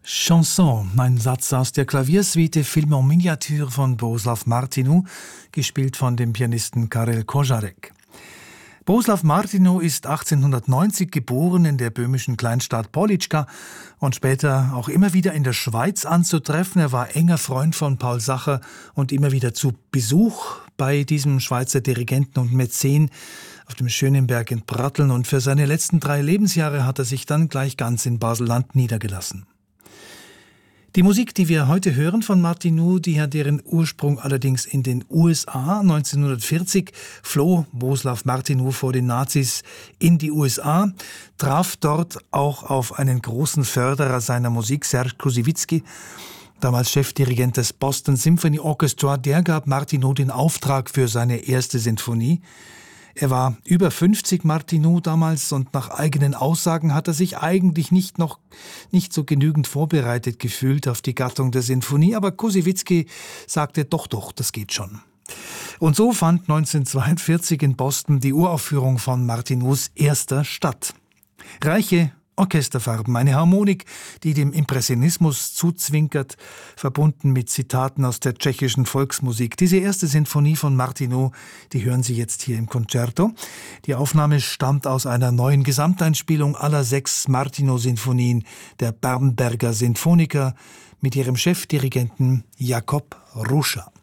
Chanson, ein Satz aus der Klaviersuite Film en Miniature von Bohuslav Martinu, gespielt von dem Pianisten Karel Kožárek. Bohuslav Martinu ist 1890 geboren in der böhmischen Kleinstadt Polička und später auch immer wieder in der Schweiz anzutreffen. Er war enger Freund von Paul Sacher und immer wieder zu Besuch bei diesem Schweizer Dirigenten und Mäzen auf dem Schönenberg in Pratteln, und für seine letzten 3 Lebensjahre hat er sich dann gleich ganz in Basel-Land niedergelassen. Die Musik, die wir heute hören von Martinu, die hat ihren Ursprung allerdings in den USA. 1940 floh Bohuslav Martinu vor den Nazis in die USA, traf dort auch auf einen großen Förderer seiner Musik, Serge Koussevitzky, damals Chefdirigent des Boston Symphony Orchestra. Der gab Martinu den Auftrag für seine erste Sinfonie. Er war über 50, Martinu, damals, und nach eigenen Aussagen hat er sich eigentlich nicht so genügend vorbereitet gefühlt auf die Gattung der Sinfonie, aber Koussevitzky sagte, doch, das geht schon. Und so fand 1942 in Boston die Uraufführung von Martinus erster statt. Reiche Orchesterfarben, eine Harmonik, die dem Impressionismus zuzwinkert, verbunden mit Zitaten aus der tschechischen Volksmusik. Diese erste Sinfonie von Martinu, die hören Sie jetzt hier im Concerto. Die Aufnahme stammt aus einer neuen Gesamteinspielung aller 6 Martinu-Sinfonien der Bamberger Sinfoniker mit ihrem Chefdirigenten Jakob Ruscha.